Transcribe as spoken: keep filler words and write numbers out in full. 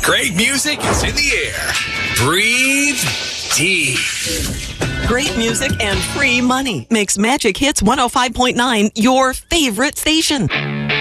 Great music is in the air. Breathe deep. Great music and free money makes Magic Hits one oh five point nine your favorite station.